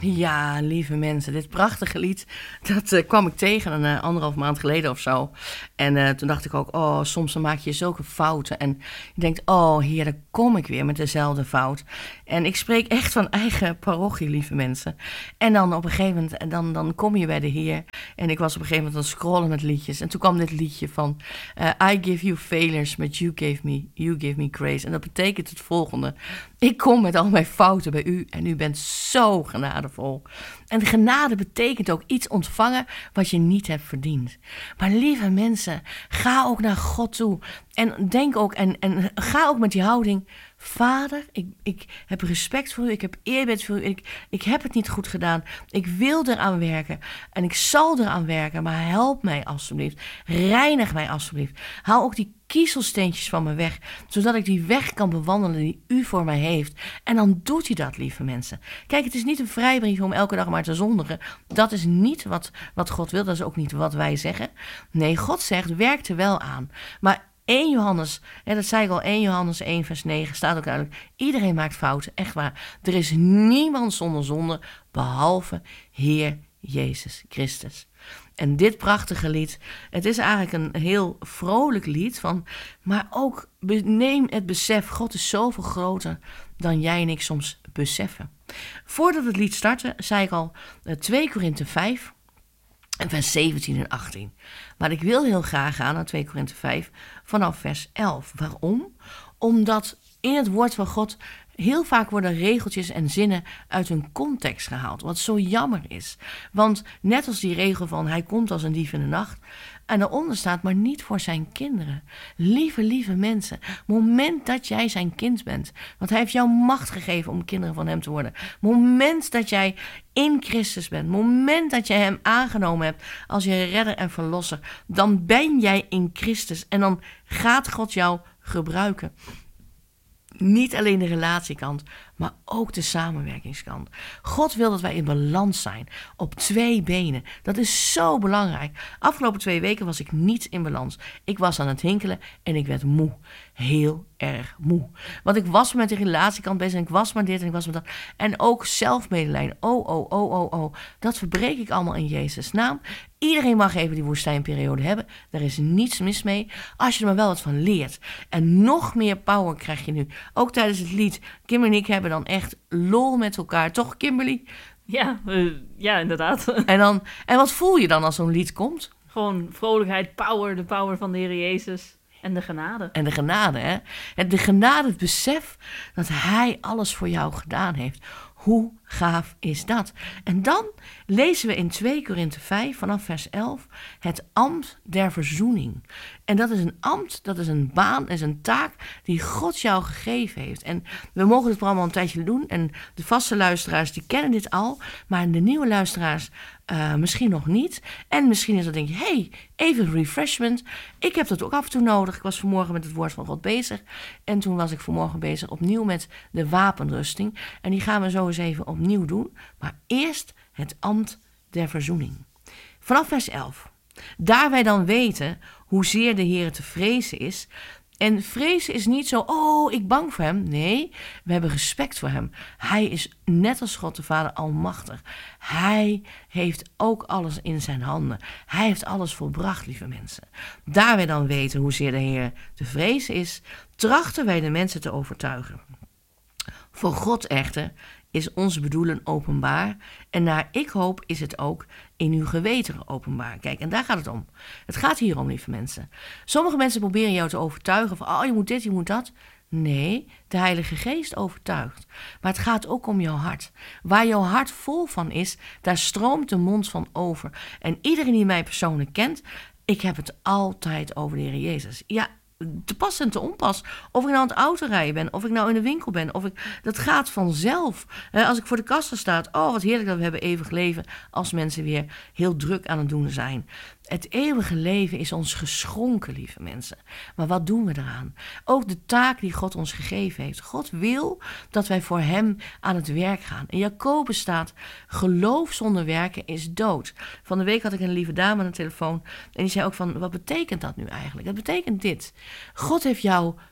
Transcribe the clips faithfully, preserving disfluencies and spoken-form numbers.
Ja, lieve mensen, dit prachtige lied, dat uh, kwam ik tegen een uh, anderhalf maand geleden of zo. En uh, toen dacht ik ook, oh, soms dan maak je zulke fouten. En je denkt, oh heer, daar kom ik weer met dezelfde fout. En ik spreek echt van eigen parochie, lieve mensen. En dan op een gegeven moment, dan, dan kom je bij de Heer. En ik was op een gegeven moment aan het scrollen met liedjes. En toen kwam dit liedje van, uh, I give you failures, but you gave me, you give me grace. En dat betekent het volgende. Ik kom met al mijn fouten bij u en u bent zo genadevol. En de genade betekent ook iets ontvangen wat je niet hebt verdiend. Maar lieve mensen, ga ook naar God toe. En denk ook, en, en ga ook met die houding. Vader, ik, ik heb respect voor u, ik heb eerbied voor u, ik, ik heb het niet goed gedaan. Ik wil eraan werken en ik zal eraan werken, maar help mij alstublieft. Reinig mij alstublieft. Haal ook die kiezelsteentjes van me weg, zodat ik die weg kan bewandelen die u voor mij heeft. En dan doet hij dat, lieve mensen. Kijk, het is niet een vrijbrief om elke dag maar te zondigen. Dat is niet wat, wat God wil, dat is ook niet wat wij zeggen. Nee, God zegt, werk er wel aan. Maar Eerste Johannes, hè, dat zei ik al, Eerste Johannes één vers negen, staat ook duidelijk. Iedereen maakt fouten, echt waar. Er is niemand zonder zonde, behalve Heer Jezus Christus. En dit prachtige lied, het is eigenlijk een heel vrolijk lied, van, maar ook neem het besef, God is zoveel groter dan jij en ik soms beseffen. Voordat het lied startte, zei ik al twee Korinthe vijf, vers zeventien en achttien. Maar ik wil heel graag gaan naar twee Korinthe vijf vanaf vers elf. Waarom? Omdat in het woord van God heel vaak worden regeltjes en zinnen uit hun context gehaald. Wat zo jammer is. Want net als die regel van hij komt als een dief in de nacht. En daaronder staat, maar niet voor zijn kinderen. Lieve, lieve mensen. Moment dat jij zijn kind bent. Want hij heeft jou macht gegeven om kinderen van hem te worden. Moment dat jij in Christus bent. Moment dat jij hem aangenomen hebt als je redder en verlosser. Dan ben jij in Christus. En dan gaat God jou gebruiken. Niet alleen de relatiekant, maar ook de samenwerkingskant. God wil dat wij in balans zijn, op twee benen. Dat is zo belangrijk. Afgelopen twee weken was ik niet in balans. Ik was aan het hinkelen en ik werd moe. Heel erg moe. Want ik was met de relatiekant bezig en ik was maar dit en ik was maar dat. En ook zelfmedelijden. Oh, oh, oh, oh, oh. Dat verbreek ik allemaal in Jezus' naam. Iedereen mag even die woestijnperiode hebben. Daar is niets mis mee. Als je er maar wel wat van leert. En nog meer power krijg je nu. Ook tijdens het lied. Kimberly en ik hebben dan echt lol met elkaar. Toch, Kimberly? Ja, uh, ja, inderdaad. En, dan, en wat voel je dan als zo'n lied komt? Gewoon vrolijkheid, power, de power van de Heer Jezus. En de genade. En de genade, hè? De genade, het besef dat hij alles voor jou gedaan heeft. Hoe gaaf is dat? En dan lezen we in twee Korinthe vijf vanaf vers elf het ambt der verzoening. En dat is een ambt, dat is een baan, is een taak die God jou gegeven heeft. En we mogen dit programma al een tijdje doen. En de vaste luisteraars die kennen dit al. Maar de nieuwe luisteraars uh, misschien nog niet. En misschien is dat denk je, hey, even refreshment. Ik heb dat ook af en toe nodig. Ik was vanmorgen met het woord van God bezig. En toen was ik vanmorgen bezig opnieuw met de wapenrusting. En die gaan we zo eens even opnieuw doen. Maar eerst het ambt der verzoening. Vanaf vers elf. Daar wij dan weten hoezeer de Heer te vrezen is. En vrezen is niet zo, oh, ik bang voor hem. Nee, we hebben respect voor hem. Hij is net als God de Vader almachtig. Hij heeft ook alles in zijn handen. Hij heeft alles volbracht, lieve mensen. Daar wij dan weten hoezeer de Heer te vrezen is, trachten wij de mensen te overtuigen. Voor God echter is ons bedoelen openbaar. En naar ik hoop is het ook in uw geweten openbaar. Kijk, en daar gaat het om. Het gaat hier om, lieve mensen. Sommige mensen proberen jou te overtuigen van, oh, je moet dit, je moet dat. Nee, de Heilige Geest overtuigt. Maar het gaat ook om jouw hart. Waar jouw hart vol van is, daar stroomt de mond van over. En iedereen die mij persoonlijk kent, ik heb het altijd over de Heer Jezus. Ja, te pas en te onpas. Of ik nou aan het autorijden ben, of ik nou in de winkel ben, of ik, dat gaat vanzelf. Als ik voor de kassa sta, oh wat heerlijk dat we hebben eeuwig leven, als mensen weer heel druk aan het doen zijn. Het eeuwige leven is ons geschonken, lieve mensen. Maar wat doen we eraan? Ook de taak die God ons gegeven heeft. God wil dat wij voor hem aan het werk gaan. In Jacobus staat, geloof zonder werken is dood. Van de week had ik een lieve dame aan de telefoon en die zei ook van, wat betekent dat nu eigenlijk? Dat betekent dit. God heeft jou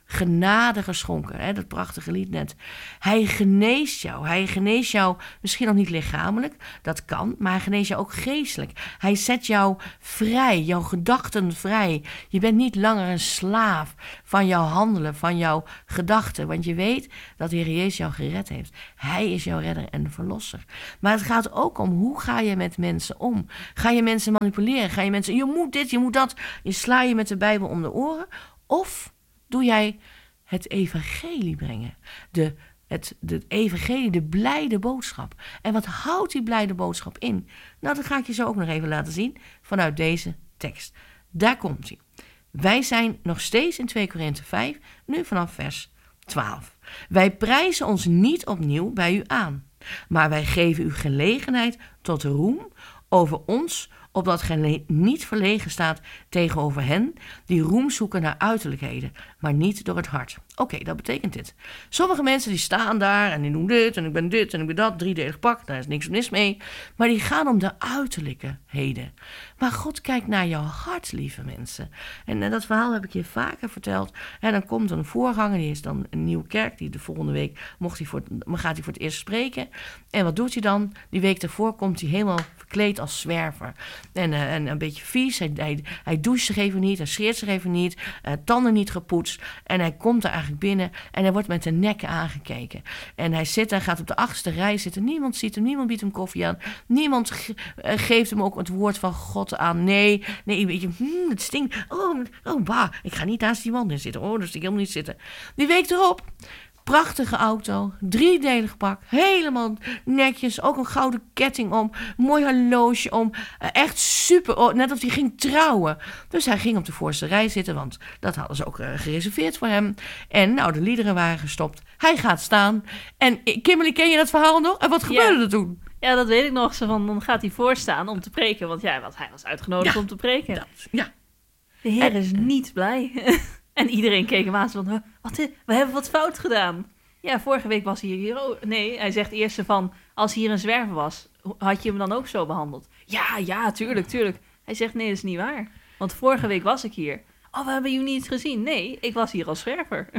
genade geschonken. Hè? Dat prachtige lied net. Hij geneest jou. Hij geneest jou misschien nog niet lichamelijk. Dat kan. Maar hij geneest jou ook geestelijk. Hij zet jou vrij. Jouw gedachten vrij. Je bent niet langer een slaaf van jouw handelen. Van jouw gedachten. Want je weet dat de Heer Jezus jou gered heeft. Hij is jouw redder en verlosser. Maar het gaat ook om hoe ga je met mensen om? Ga je mensen manipuleren? Ga je mensen, je moet dit, je moet dat. Je sla je met de Bijbel om de oren. Of doe jij het evangelie brengen? De, het, de evangelie, de blijde boodschap. En wat houdt die blijde boodschap in? Nou, dat ga ik je zo ook nog even laten zien vanuit deze tekst. Daar komt hij. Wij zijn nog steeds in twee Korinthe vijf, nu vanaf vers twaalf. Wij prijzen ons niet opnieuw bij u aan, maar wij geven u gelegenheid tot roem over ons, opdat gij niet verlegen staat tegenover hen die roem zoeken naar uiterlijkheden, maar niet door het hart. Oké, okay, dat betekent dit. Sommige mensen die staan daar en die doen dit en ik ben dit en ik ben dat, driedelig pak, daar is niks mis mee. Maar die gaan om de uiterlijkheden. Maar God kijkt naar jouw hart, lieve mensen. En, en dat verhaal heb ik je vaker verteld. En dan komt een voorganger, die is dan een nieuwe kerk, die de volgende week mocht hij voor, gaat hij voor het eerst spreken. En wat doet hij dan? Die week daarvoor komt hij helemaal verkleed als zwerver. En, uh, en een beetje vies, hij, hij, hij doucht zich even niet, hij scheert zich even niet, uh, tanden niet gepoetst. En hij komt er eigenlijk binnen en hij wordt met de nek aangekeken. En hij zit daar, gaat op de achterste rij zitten. Niemand ziet hem, niemand biedt hem koffie aan. Niemand ge- uh, geeft hem ook het woord van God aan. Nee, nee, weet je, hmm, het stinkt. Oh, oh, bah, ik ga niet naast die man in zitten. Oh, daar zie ik helemaal niet zitten. Die week erop, prachtige auto, driedelig pak, helemaal netjes, ook een gouden ketting om, mooi horloge om, echt super, oh, net of hij ging trouwen. Dus hij ging op de voorste rij zitten, want dat hadden ze ook uh, gereserveerd voor hem. En nou, de liederen waren gestopt. Hij gaat staan. En Kimberly, ken je dat verhaal nog? En wat gebeurde Ja. er toen? Ja, dat weet ik nog. Zo van, dan gaat hij voorstaan om te preken. Want ja, want hij was uitgenodigd Ja, om te preken. Dat, ja. De Heer En- is niet blij. En iedereen keek hem aan. Zo van, "Huh, wat, is- we hebben wat fout gedaan. Ja, vorige week was hij hier... Oh, nee, hij zegt eerst zo van... Als hier een zwerver was, had je hem dan ook zo behandeld? Ja, ja, tuurlijk, tuurlijk. Hij zegt, nee, dat is niet waar. Want vorige week was ik hier. Oh, we hebben jullie niet gezien. Nee, ik was hier als zwerver.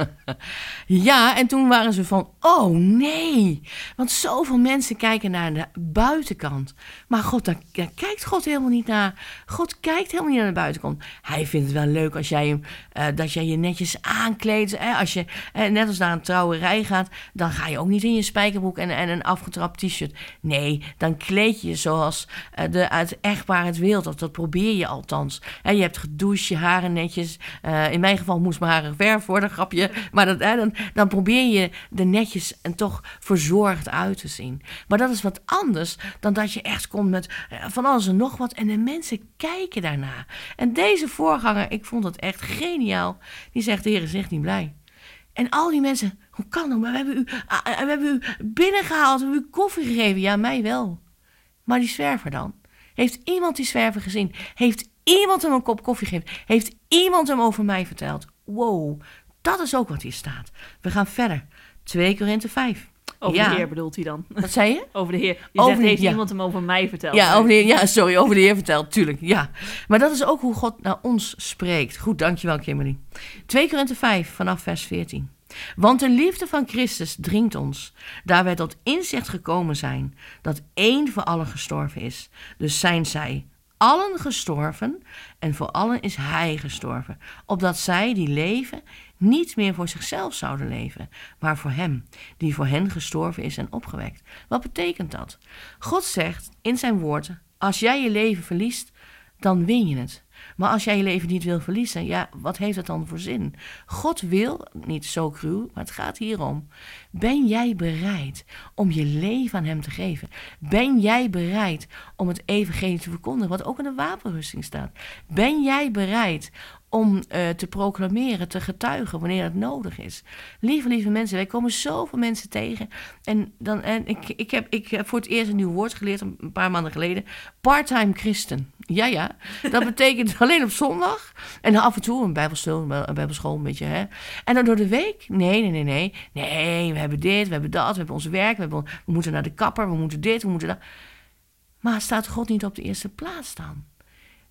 Ja, en toen waren ze van, oh nee. Want zoveel mensen kijken naar de buitenkant. Maar God, daar, daar kijkt God helemaal niet naar. God kijkt helemaal niet naar de buitenkant. Hij vindt het wel leuk als jij, hem, uh, dat jij je netjes aankleedt. Hè? Als je uh, net als naar een trouwerij gaat, dan ga je ook niet in je spijkerbroek en, en een afgetrapt t-shirt. Nee, dan kleed je je zoals uh, de, het echtpaar het wil. Dat, dat probeer je althans. Hè, je hebt gedoucht, je haren netjes. Uh, in mijn geval moest mijn haren geverfd worden, grapje. Maar dat, hè, dan, dan probeer je er netjes en toch verzorgd uit te zien. Maar dat is wat anders dan dat je echt komt met uh, van alles en nog wat. En de mensen kijken daarna. En deze voorganger, ik vond het echt geniaal. Die zegt, de Heer is echt niet blij. En al die mensen, hoe kan dat? Maar we hebben u, uh, we hebben u binnengehaald, we hebben u koffie gegeven. Ja, mij wel. Maar die zwerver dan? Heeft iemand die zwerver gezien? Heeft iemand hem een kop koffie gegeven? Heeft iemand hem over mij verteld? Wow, dat is ook wat hier staat. We gaan verder. twee Korinthe vijf. Over Ja. de Heer bedoelt hij dan. Wat zei je? Over de Heer. Je Over zegt, de- heeft ja. iemand hem over mij verteld? Ja, over de Heer, ja, sorry, over de Heer verteld, tuurlijk, ja. Maar dat is ook hoe God naar ons spreekt. Goed, dankjewel Kimberly. twee Korinthe vijf, vanaf vers veertien. Want de liefde van Christus dringt ons, daar wij tot inzicht gekomen zijn, dat één voor allen gestorven is. Dus zijn zij allen gestorven en voor allen is hij gestorven, opdat zij die leven niet meer voor zichzelf zouden leven, maar voor hem, die voor hen gestorven is en opgewekt. Wat betekent dat? God zegt in zijn woord, als jij je leven verliest, dan win je het. Maar als jij je leven niet wil verliezen, ja, wat heeft het dan voor zin? God wil, niet zo cruel, maar het gaat hierom. Ben jij bereid om je leven aan hem te geven? Ben jij bereid om het evangelie te verkondigen, wat ook in de wapenrusting staat? Ben jij bereid om uh, te proclameren, te getuigen wanneer het nodig is? Lieve, lieve mensen, wij komen zoveel mensen tegen. En, dan, en ik, ik, heb, ik heb voor het eerst een nieuw woord geleerd, een paar maanden geleden. Part-time christen. Ja, ja. Dat betekent alleen op zondag. En af en toe een bijbelschool, een bijbelschool een beetje. Hè. En dan door de week? Nee, nee, nee, nee. Nee, we hebben dit, we hebben dat, we hebben ons werk. We, hebben, we moeten naar de kapper, we moeten dit, we moeten dat. Maar staat God niet op de eerste plaats dan?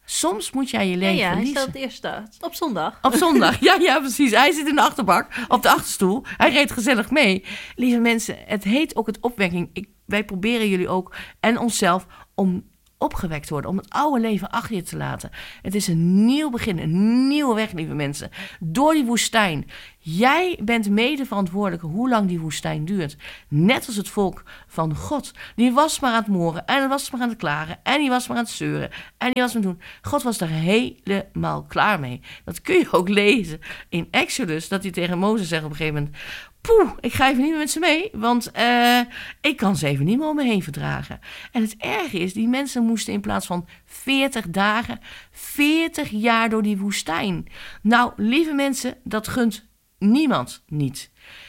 Soms moet jij je Ja, leven ja, hij verliezen. staat het eerste op zondag. Op zondag, ja, ja, precies. Hij zit in de achterbak, op de achterstoel. Hij reed gezellig mee. Lieve mensen, het heet ook het opwekking. Ik, wij proberen jullie ook en onszelf om opgewekt te worden, om het oude leven achter je te laten. Het is een nieuw begin, een nieuwe weg, lieve mensen. Door die woestijn. Jij bent mede verantwoordelijk hoe lang die woestijn duurt. Net als het volk van God. Die was maar aan het moren en was maar aan het klagen en die was maar aan het zeuren en die was maar aan het doen. God was er helemaal klaar mee. Dat kun je ook lezen in Exodus, dat hij tegen Mozes zegt op een gegeven moment: poeh, ik ga even niet meer met ze mee, want uh, ik kan ze even niet meer om me heen verdragen. En het erge is, die mensen moesten in plaats van veertig dagen, veertig jaar door die woestijn. Nou, lieve mensen, dat gunt niemand niet.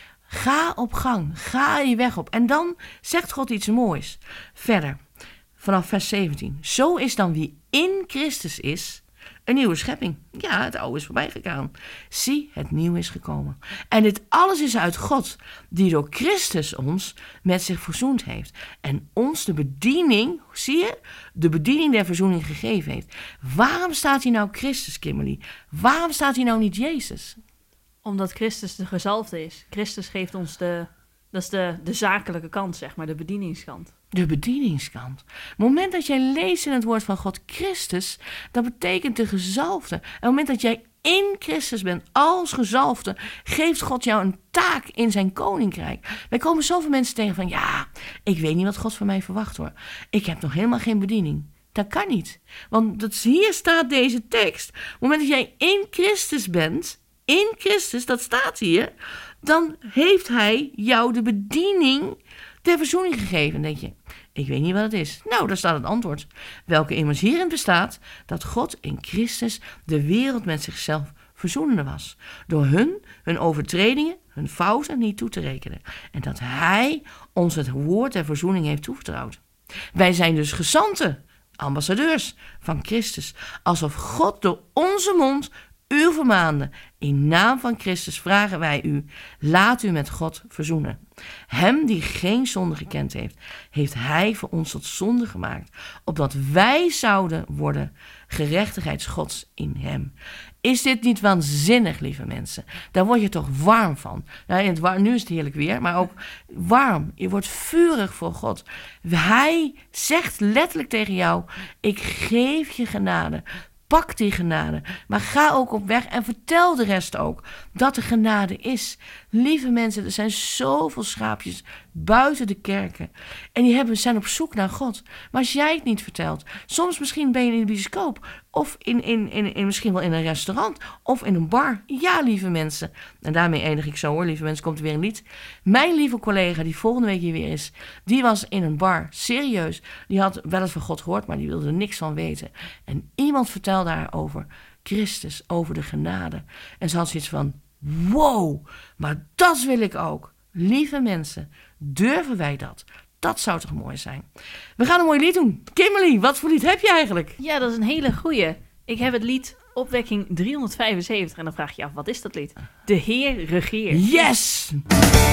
Ga op gang, ga je weg op. En dan zegt God iets moois. Verder, vanaf vers zeventien. Zo is dan wie in Christus is een nieuwe schepping. Ja, het oude is voorbij gegaan. Zie, het nieuwe is gekomen. En dit alles is uit God, die door Christus ons met zich verzoend heeft. En ons de bediening, zie je, de bediening der verzoening gegeven heeft. Waarom staat hier nou Christus, Kimberly? Waarom staat hier nou niet Jezus? Omdat Christus de gezalfde is. Christus geeft ons de, dat is de, de zakelijke kant, zeg maar, de bedieningskant. De bedieningskant. Het moment dat jij leest in het woord van God Christus, dat betekent de gezalfde. En op het moment dat jij in Christus bent, als gezalfde, geeft God jou een taak in zijn koninkrijk. Wij komen zoveel mensen tegen van, ja, ik weet niet wat God van mij verwacht hoor. Ik heb nog helemaal geen bediening. Dat kan niet. Want dat, hier staat deze tekst. Op het moment dat jij in Christus bent, in Christus, dat staat hier, dan heeft hij jou de bediening ter verzoening gegeven. Dan denk je, ik weet niet wat het is. Nou, daar staat het antwoord. Welke immers hierin bestaat dat God in Christus de wereld met zichzelf verzoenende was. Door hun, hun overtredingen, hun fouten niet toe te rekenen. En dat hij ons het woord der verzoening heeft toevertrouwd. Wij zijn dus gezanten, ambassadeurs van Christus. Alsof God door onze mond u vermaande. In naam van Christus vragen wij u, laat u met God verzoenen. Hem die geen zonde gekend heeft, heeft hij voor ons tot zonde gemaakt, opdat wij zouden worden gerechtigheid Gods in hem. Is dit niet waanzinnig, lieve mensen? Daar word je toch warm van. Nou, in het war- nu is het heerlijk weer, maar ook warm. Je wordt vurig voor God. Hij zegt letterlijk tegen jou, ik geef je genade. Pak die genade, maar ga ook op weg en vertel de rest ook dat er genade is. Lieve mensen, er zijn zoveel schaapjes buiten de kerken en die hebben, zijn op zoek naar God. Maar als jij het niet vertelt, soms misschien ben je in de bioscoop of in, in, in, in, misschien wel in een restaurant of in een bar. Ja, lieve mensen. En daarmee eindig ik zo hoor, lieve mensen, komt er weer een lied. Mijn lieve collega die volgende week hier weer is, die was in een bar, serieus. Die had wel eens van God gehoord, maar die wilde er niks van weten. En iemand vertelde haar over Christus, over de genade. En ze had zoiets van, wow, maar dat wil ik ook. Lieve mensen, durven wij dat? Dat zou toch mooi zijn. We gaan een mooi lied doen. Kimberly, wat voor lied heb je eigenlijk? Ja, dat is een hele goeie. Ik heb het lied Opwekking driehonderdvijfenzeventig. En dan vraag je je af, wat is dat lied? De Heer regeert. Yes!